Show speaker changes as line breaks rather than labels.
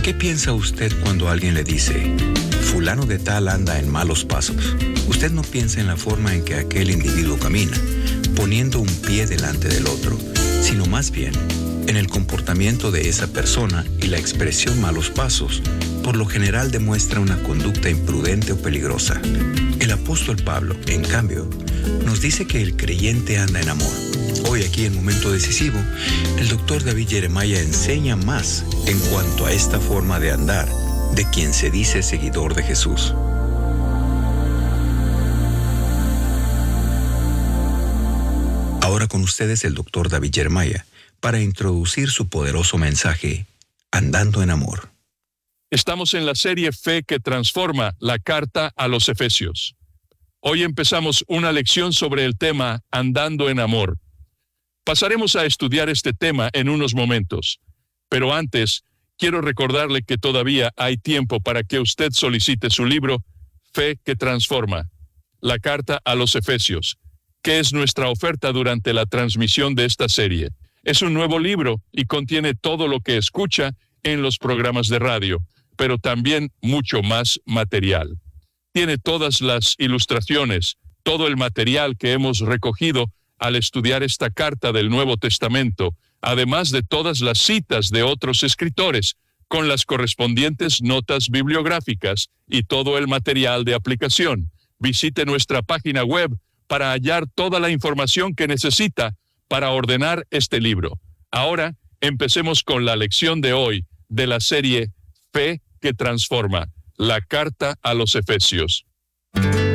¿Qué piensa usted cuando alguien le dice, fulano de tal anda en malos pasos? Usted no piensa en la forma en que aquel individuo camina, poniendo un pie delante del otro, sino más bien en el comportamiento de esa persona, y la expresión malos pasos por lo general demuestra una conducta imprudente o peligrosa. El apóstol Pablo, en cambio, nos dice que el creyente anda en amor. Hoy aquí en Momento Decisivo, el Dr. David Jeremiah enseña más en cuanto a esta forma de andar de quien se dice seguidor de Jesús. Ahora con ustedes el Dr. David Jeremiah para introducir su poderoso mensaje, Andando en Amor.
Estamos en la serie Fe que Transforma, la carta a los Efesios. Hoy empezamos una lección sobre el tema Andando en Amor. Pasaremos a estudiar este tema en unos momentos, pero antes quiero recordarle que todavía hay tiempo para que usted solicite su libro Fe que Transforma, la carta a los Efesios, que es nuestra oferta durante la transmisión de esta serie. Es un nuevo libro y contiene todo lo que escucha en los programas de radio, pero también mucho más material. Tiene todas las ilustraciones, todo el material que hemos recogido al estudiar esta carta del Nuevo Testamento, además de todas las citas de otros escritores, con las correspondientes notas bibliográficas y todo el material de aplicación. Visite nuestra página web para hallar toda la información que necesita para ordenar este libro. Ahora, empecemos con la lección de hoy de la serie Fe que Transforma, la carta a los Efesios.